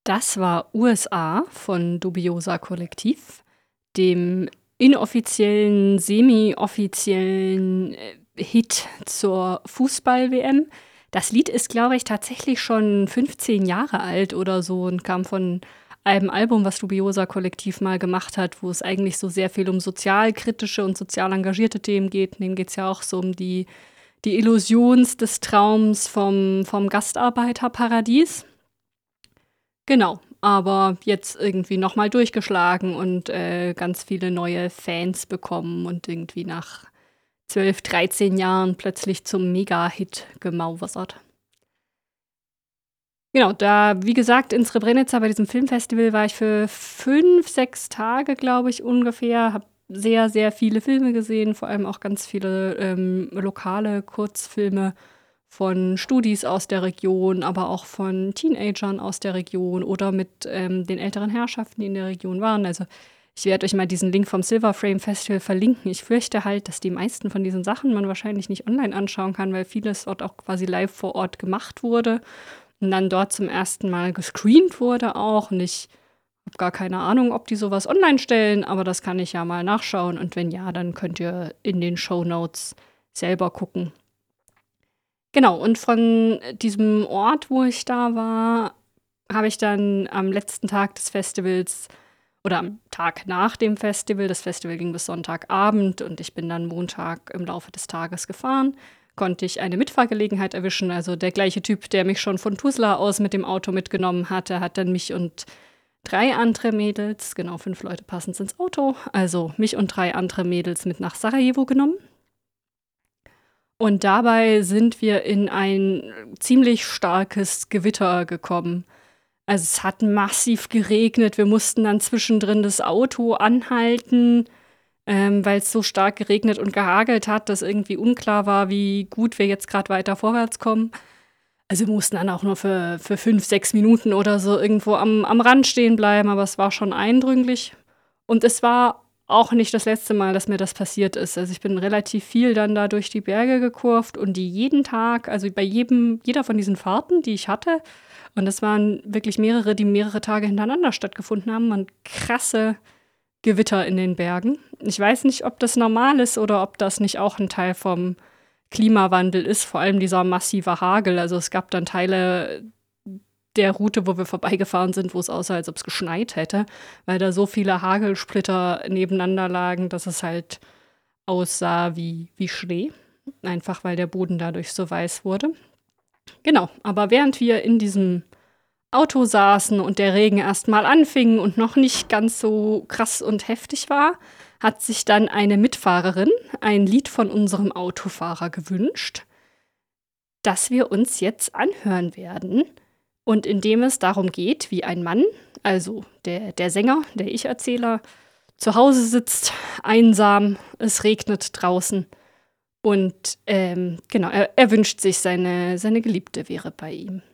Das war USA von Dubiosa Kollektiv, dem inoffiziellen, semi-offiziellen Hit zur Fußball-WM. Das Lied ist, glaube ich, tatsächlich schon 15 Jahre alt oder so und kam von einem Album, was Dubiosa Kollektiv mal gemacht hat, wo es eigentlich so sehr viel um sozialkritische und sozial engagierte Themen geht. In dem geht es ja auch so um die Illusion des Traums vom Gastarbeiterparadies. Genau, aber jetzt irgendwie noch mal durchgeschlagen und ganz viele neue Fans bekommen und irgendwie nach 12, 13 Jahren plötzlich zum Mega-Hit gemausert. Genau, da, wie gesagt, in Srebrenica bei diesem Filmfestival war ich für 5, 6 Tage, glaube ich, ungefähr. Habe sehr, sehr viele Filme gesehen, vor allem auch ganz viele lokale Kurzfilme von Studis aus der Region, aber auch von Teenagern aus der Region oder mit den älteren Herrschaften, die in der Region waren. Also ich werde euch mal diesen Link vom Silver Frame Festival verlinken. Ich fürchte halt, dass die meisten von diesen Sachen man wahrscheinlich nicht online anschauen kann, weil vieles dort auch quasi live vor Ort gemacht wurde und dann dort zum ersten Mal gescreent wurde auch. Und ich habe gar keine Ahnung, ob die sowas online stellen, aber das kann ich ja mal nachschauen. Und wenn ja, dann könnt ihr in den Shownotes selber gucken. Genau, und von diesem Ort, wo ich da war, habe ich dann am letzten Tag des Festivals oder am Tag nach dem Festival, das Festival ging bis Sonntagabend und ich bin dann Montag im Laufe des Tages gefahren, konnte ich eine Mitfahrgelegenheit erwischen. Also der gleiche Typ, der mich schon von Tuzla aus mit dem Auto mitgenommen hatte, hat dann mich und 3 andere Mädels, genau 5 Leute passend ins Auto, also mich und 3 andere Mädels mit nach Sarajevo genommen. Und dabei sind wir in ein ziemlich starkes Gewitter gekommen. Also es hat massiv geregnet. Wir mussten dann zwischendrin das Auto anhalten, weil es so stark geregnet und gehagelt hat, dass irgendwie unklar war, wie gut wir jetzt gerade weiter vorwärts kommen. Also wir mussten dann auch nur für 5, 6 Minuten oder so irgendwo am Rand stehen bleiben, aber es war schon eindrücklich. Und es war auch nicht das letzte Mal, dass mir das passiert ist. Also ich bin relativ viel dann da durch die Berge gekurvt und die jeden Tag, also bei jeder von diesen Fahrten, die ich hatte, und das waren wirklich mehrere, die mehrere Tage hintereinander stattgefunden haben, waren krasse Gewitter in den Bergen. Ich weiß nicht, ob das normal ist oder ob das nicht auch ein Teil vom Klimawandel ist, vor allem dieser massive Hagel. Also es gab dann Teile der Route, wo wir vorbeigefahren sind, wo es aussah, als ob es geschneit hätte, weil da so viele Hagelsplitter nebeneinander lagen, dass es halt aussah wie Schnee. Einfach weil der Boden dadurch so weiß wurde. Genau, aber während wir in diesem Auto saßen und der Regen erst mal anfing und noch nicht ganz so krass und heftig war, hat sich dann eine Mitfahrerin ein Lied von unserem Autofahrer gewünscht, das wir uns jetzt anhören werden. Und in dem es darum geht, wie ein Mann, also der Sänger, der Ich-Erzähler, zu Hause sitzt, einsam, es regnet draußen. Und genau, er wünscht sich, seine Geliebte wäre bei ihm.